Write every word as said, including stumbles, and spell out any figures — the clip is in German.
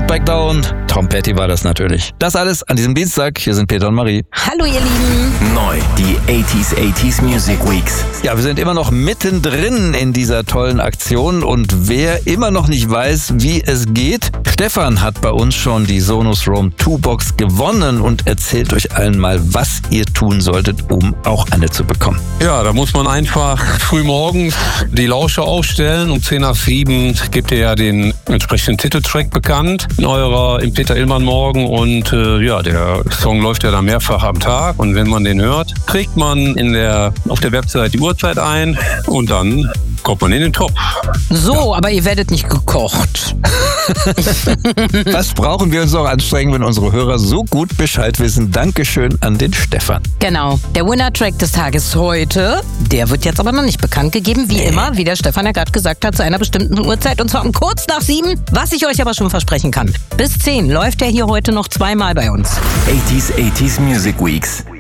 Back Down. Tom Petty war das natürlich. Das alles an diesem Dienstag. Hier sind Peter und Marie. Hallo ihr Lieben. Neu, die achtziger achtziger Music Weeks. Ja, wir sind immer noch mittendrin in dieser tollen Aktion und wer immer noch nicht weiß, wie es geht, Stefan hat bei uns schon die Sonus Roam zwei Box gewonnen und erzählt euch allen mal, was ihr tun solltet, um auch eine zu bekommen. Ja, da muss man einfach früh morgens die Lauscher aufstellen. Um zehn nach sieben gebt ihr ja den entsprechenden Titeltrack bekannt in eurer, im Peter Illmann Morgen und äh, ja, der Song läuft ja dann mehrfach am Tag und wenn man den hört, trägt man in der, auf der Website die Uhrzeit ein und dann kommt man in den Top. So, ja. Aber ihr werdet nicht gekocht. Was brauchen wir uns noch anstrengen, wenn unsere Hörer so gut Bescheid wissen? Dankeschön an den Stefan. Genau, der Winner-Track des Tages heute, der wird jetzt aber noch nicht bekannt gegeben, wie immer, wie der Stefan ja gerade gesagt hat, zu einer bestimmten Uhrzeit und zwar um kurz nach sieben, was ich euch aber schon versprechen kann. Bis zehn läuft er hier heute noch zweimal bei uns. achtziger achtziger Music Weeks.